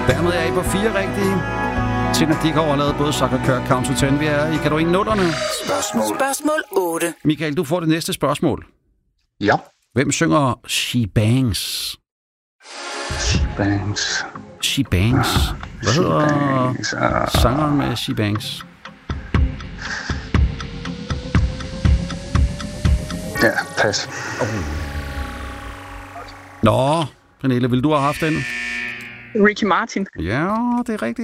Dermed er I på 4 rigtige. Tina Dickow har lavet både Sucker Kirk, Count to 10. Vi er i kategorien nullerne. Spørgsmål 8. Michael, du får det næste spørgsmål. Ja. Hvem synger She Bangs? She Bangs. She Bangs. Hvad hedder sangeren med She Bangs? Ja, pas. Nå, Pernille, vil du have haft den? Ricky Martin. Ja, det er rigtigt.